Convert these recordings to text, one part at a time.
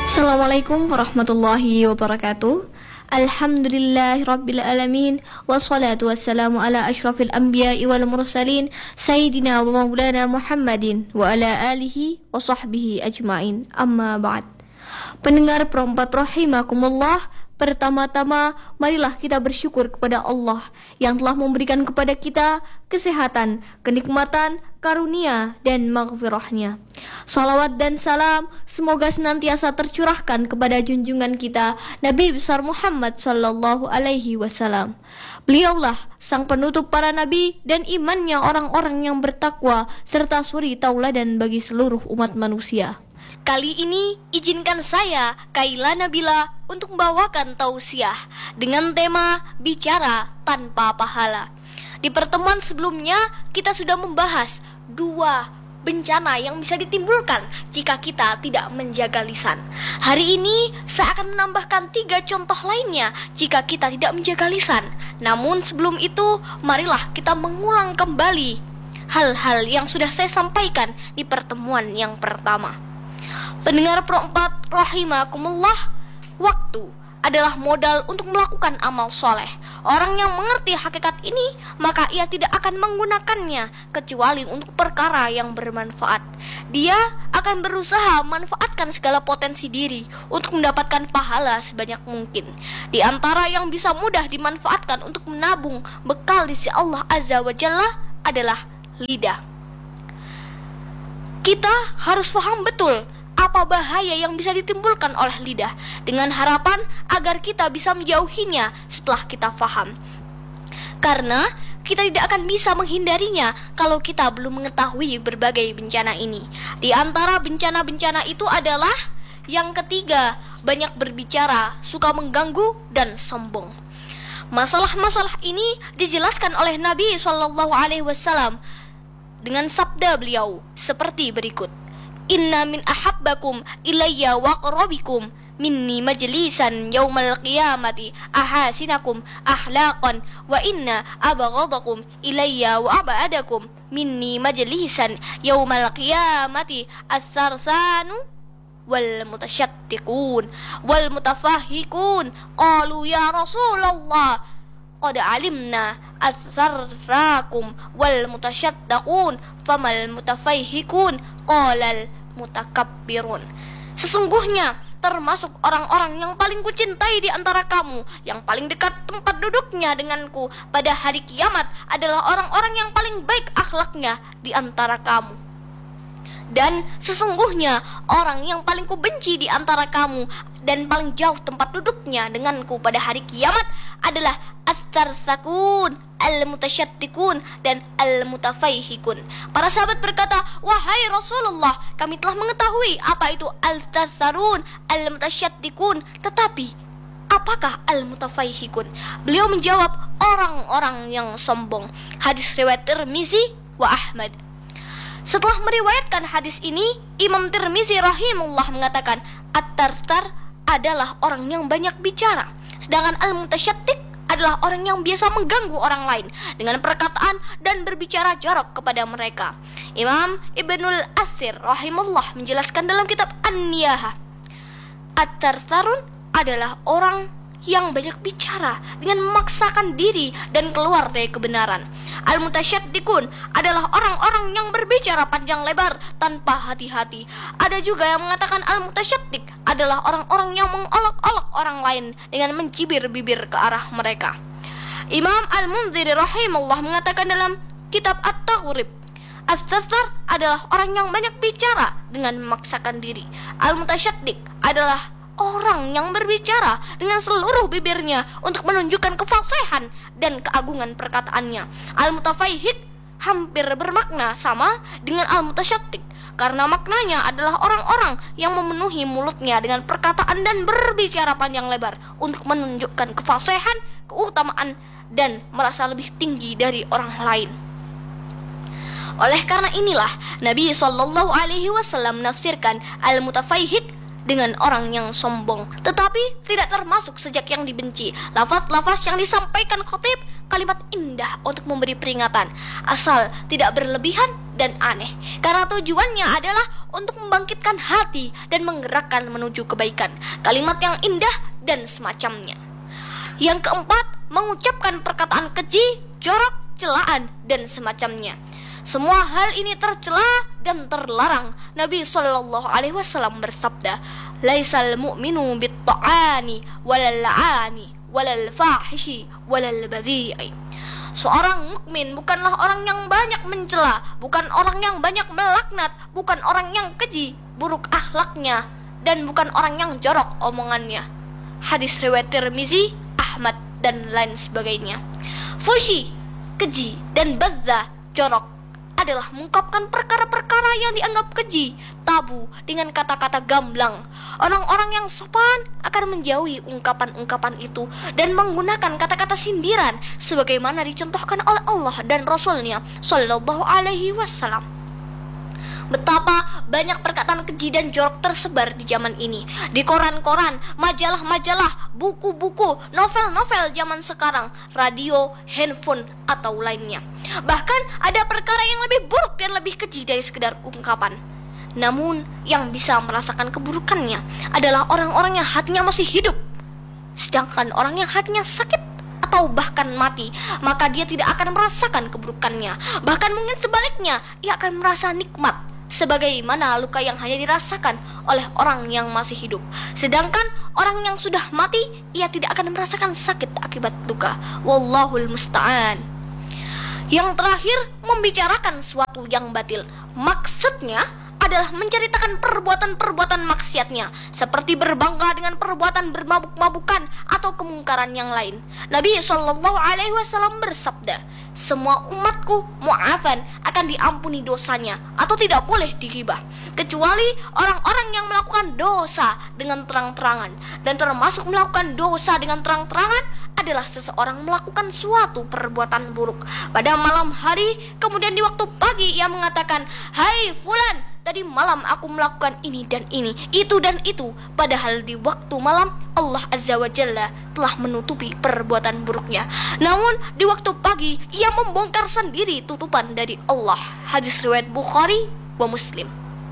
Assalamualaikum warahmatullahi wabarakatuh. Alhamdulillahirabbil alamin wassalatu wassalamu ala asyrafil anbiya'i wal mursalin sayyidina wa maulana Muhammadin wa ala alihi wa sahbihi ajmain. Amma ba'd. Pendengar perempat rahimakumullah, pertama-tama marilah kita bersyukur kepada Allah yang telah memberikan kepada kita kesehatan, kenikmatan, karunia dan maghfirahnya. Salawat dan salam semoga senantiasa tercurahkan kepada junjungan kita Nabi besar Muhammad sallallahu alaihi wasallam. Beliaulah sang penutup para nabi dan imannya orang-orang yang bertakwa serta suri tauladan bagi seluruh umat manusia. Kali ini izinkan saya, Kaila Nabila, untuk membawakan tausiah dengan tema bicara tanpa pahala. Di pertemuan sebelumnya kita sudah membahas 2 bencana yang bisa ditimbulkan jika kita tidak menjaga lisan. Hari ini saya akan menambahkan 3 contoh lainnya jika kita tidak menjaga lisan. Namun sebelum itu, marilah kita mengulang kembali hal-hal yang sudah saya sampaikan di pertemuan yang pertama. Pendengar perempat rahimakumullah, waktu adalah modal untuk melakukan amal soleh. Orang yang mengerti hakikat ini, maka ia tidak akan menggunakannya kecuali untuk perkara yang bermanfaat. Dia akan berusaha memanfaatkan segala potensi diri untuk mendapatkan pahala sebanyak mungkin. Di antara yang bisa mudah dimanfaatkan untuk menabung bekal di sisi Allah Azza wa Jalla adalah lidah. Kita harus paham betul apa bahaya yang bisa ditimbulkan oleh lidah, dengan harapan agar kita bisa menjauhinya setelah kita faham. Karena kita tidak akan bisa menghindarinya kalau kita belum mengetahui berbagai bencana ini. Di antara bencana-bencana itu adalah yang ketiga, banyak berbicara, suka mengganggu, dan sombong. Masalah-masalah ini dijelaskan oleh Nabi SAW dengan sabda beliau seperti berikut: Inna min ahabbakum ilayya wa aqrabikum minni majlisan yaumal qiyamati ahasinakum akhlaqan wa inna abghadakum ilayya wa abadakum minni majlisan yaumal qiyamati as-sarsanu wal mutasyattiqun wal mutafahhikun. Qalu ya Rasulullah qad alimna as-sarrakum wal mutasyattaqun famal mutafahhikun qalal mutakabbirun. Sesungguhnya termasuk orang-orang yang paling kucintai di antara kamu, yang paling dekat tempat duduknya denganku pada hari kiamat adalah orang-orang yang paling baik akhlaknya di antara kamu. Dan sesungguhnya orang yang paling kubenci di antara kamu dan paling jauh tempat duduknya denganku pada hari kiamat adalah as-sarsakun, al-mutasyattikun, dan al-mutafahhikun. Para sahabat berkata, wahai Rasulullah, kami telah mengetahui apa itu al-sarsarun, al-mutasyattikun, tetapi apakah al-mutafahhikun? Beliau menjawab, orang-orang yang sombong. Hadis riwayat Tirmizi wa Ahmad. Setelah meriwayatkan hadis ini, Imam Tirmizi rahimahullah mengatakan, at-tarsar adalah orang yang banyak bicara, sedangkan al-mutasyattik adalah orang yang biasa mengganggu orang lain dengan perkataan dan berbicara jorok kepada mereka. Imam Ibnul Asir rahimahullah menjelaskan dalam kitab An-Niyahah, at-tarsarun adalah orang yang banyak bicara dengan memaksakan diri dan keluar dari kebenaran. Al-mutasyattikun adalah orang-orang yang berbicara panjang lebar tanpa hati-hati. Ada juga yang mengatakan al-mutasyattik adalah orang-orang yang mengolok-olok orang lain dengan mencibir bibir ke arah mereka. Imam Al-Munziri rahimahullah mengatakan dalam kitab At-Taghrib, as-sarsar adalah orang yang banyak bicara dengan memaksakan diri. Al-mutasyattik adalah orang yang berbicara dengan seluruh bibirnya untuk menunjukkan kefasihan dan keagungan perkataannya. Al-mutafahhik hampir bermakna sama dengan al-mutasyattik, karena maknanya adalah orang-orang yang memenuhi mulutnya dengan perkataan dan berbicara panjang lebar untuk menunjukkan kefasihan, keutamaan, dan merasa lebih tinggi dari orang lain. Oleh karena inilah Nabi SAW menafsirkan al-mutafahhik dengan orang yang sombong, tetapi tidak termasuk sejak yang dibenci. Lafaz-lafaz yang disampaikan khatib kalimat indah untuk memberi peringatan, asal tidak berlebihan dan aneh, karena tujuannya adalah untuk membangkitkan hati dan menggerakkan menuju kebaikan. Kalimat yang indah dan semacamnya. Yang keempat, mengucapkan perkataan keji, jorok, celaan dan semacamnya. Semua hal ini tercela dan terlarang. Nabi SAW bersabda, "Laisal mu'minu bit-ta'ani walal la'ani walal fahishi walal badhi'i." Seorang mukmin bukanlah orang yang banyak mencela, bukan orang yang banyak melaknat, bukan orang yang keji, buruk akhlaknya, dan bukan orang yang jorok omongannya. Hadis riwayat Tirmizi, Ahmad dan lain sebagainya. Fushi, keji, dan bazza, jorok, adalah mengungkapkan perkara-perkara yang dianggap keji, tabu dengan kata-kata gamblang. Orang-orang yang sopan akan menjauhi ungkapan-ungkapan itu dan menggunakan kata-kata sindiran sebagaimana dicontohkan oleh Allah dan Rasul-Nya Shallallahu Alaihi Wasallam. Betapa banyak perkataan keji dan jorok tersebar di zaman ini, di koran-koran, majalah-majalah, buku-buku, novel-novel zaman sekarang, radio, handphone, atau lainnya. Bahkan ada perkara yang lebih buruk dan lebih keji dari sekedar ungkapan. Namun yang bisa merasakan keburukannya adalah orang-orang yang hatinya masih hidup. Sedangkan orang yang hatinya sakit atau bahkan mati, maka dia tidak akan merasakan keburukannya. Bahkan mungkin sebaliknya, ia akan merasa nikmat sebagaimana luka yang hanya dirasakan oleh orang yang masih hidup. Sedangkan orang yang sudah mati, ia tidak akan merasakan sakit akibat luka. Wallahul musta'an. Yang terakhir, membicarakan suatu yang batil. Maksudnya adalah menceritakan perbuatan-perbuatan maksiatnya, seperti berbangga dengan perbuatan bermabuk-mabukan atau kemungkaran yang lain. Nabi SAW bersabda, "Semua umatku mu'afan, akan diampuni dosanya atau tidak boleh digibah, kecuali orang-orang yang melakukan dosa dengan terang-terangan." Dan termasuk melakukan dosa dengan terang-terangan adalah seseorang melakukan suatu perbuatan buruk pada malam hari, kemudian di waktu pagi ia mengatakan, "Hai fulan, tadi malam aku melakukan ini dan ini, itu dan itu." Padahal di waktu malam Allah Azza wa Jalla telah menutupi perbuatan buruknya. Namun di waktu pagi ia membongkar sendiri tutupan dari Allah. Hadis riwayat Bukhari wa Muslim.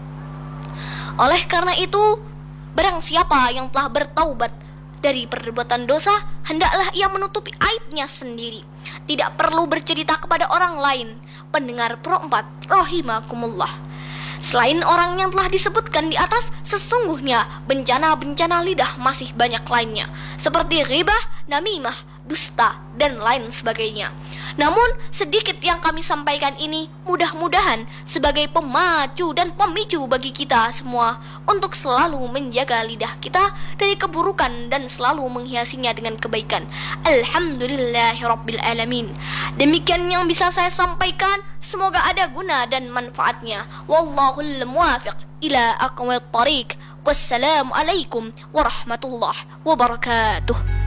Oleh karena itu, barang siapa yang telah bertaubat dari perbuatan dosa, hendaklah ia menutupi aibnya sendiri. Tidak perlu bercerita kepada orang lain. Pendengar Pro 4 rahimakumullah. Selain orang yang telah disebutkan di atas, sesungguhnya bencana-bencana lidah masih banyak lainnya, seperti ghibah, namimah, dusta, dan lain sebagainya. Namun, sedikit yang kami sampaikan ini mudah-mudahan sebagai pemacu dan pemicu bagi kita semua untuk selalu menjaga lidah kita dari keburukan dan selalu menghiasinya dengan kebaikan. Alhamdulillahirrabbilalamin. Demikian yang bisa saya sampaikan. Semoga ada guna dan manfaatnya. Wallahul muwafiq ila aqwamit thariq. Wassalamualaikum warahmatullahi wabarakatuh.